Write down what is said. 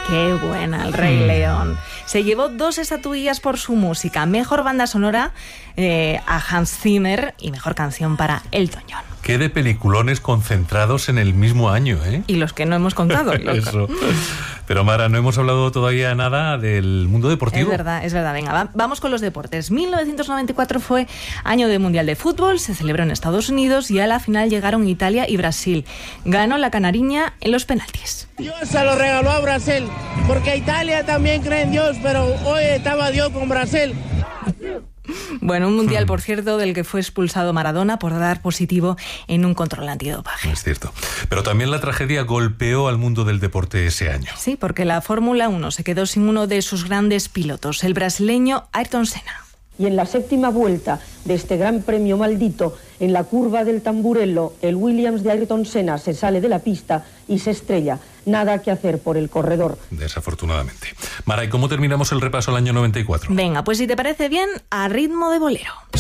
Qué buena, El Rey León. Se llevó 2 estatuillas por su música. Mejor banda sonora a Hans Zimmer y mejor canción para Elton John. Qué de peliculones concentrados en el mismo año, ¿eh? Y los que no hemos contado. Eso. Pero Mara, no hemos hablado todavía nada del mundo deportivo. Es verdad. Venga, vamos con los deportes. 1994 fue año de Mundial de Fútbol, se celebró en Estados Unidos y a la final llegaron Italia y Brasil. Ganó la canariña en los penaltis. Dios se lo regaló a Brasil, porque Italia también cree en Dios, pero hoy estaba Dios con Brasil. Bueno, un mundial, por cierto, del que fue expulsado Maradona por dar positivo en un control antidopaje. Es cierto. Pero también la tragedia golpeó al mundo del deporte ese año. Sí, porque la Fórmula 1 se quedó sin uno de sus grandes pilotos, el brasileño Ayrton Senna. Y en la 7ª vuelta de este Gran Premio maldito, en la curva del Tamburello, el Williams de Ayrton Senna se sale de la pista y se estrella. Nada que hacer por el corredor. Desafortunadamente. Mara, ¿y cómo terminamos el repaso al año 94? Venga, pues si te parece bien, a ritmo de bolero.